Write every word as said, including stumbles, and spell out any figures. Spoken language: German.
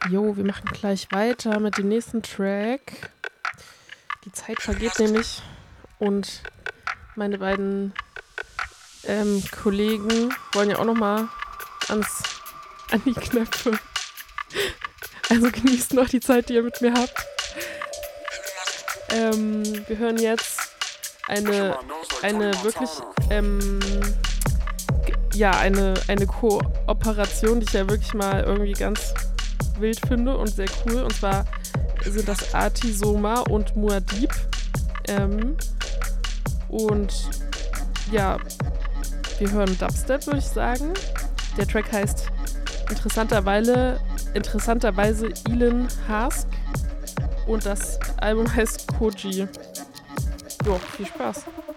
Jo, wir machen gleich weiter mit dem nächsten Track. Die Zeit vergeht nämlich und meine beiden ähm, Kollegen wollen ja auch nochmal ans an die Knöpfe. Also genießt noch die Zeit, die ihr mit mir habt. Ähm, wir hören jetzt eine, eine wirklich, ähm, ja, eine, eine Kooperation, die ich ja wirklich mal irgendwie ganz wild finde und sehr cool. Und zwar sind das Artisoma und Muad'Dib. Ähm, und ja, wir hören Dubstep, würde ich sagen. Der Track heißt interessanterweise, interessanterweise Elon Hask und das Album heißt Koji. Jo, viel Spaß.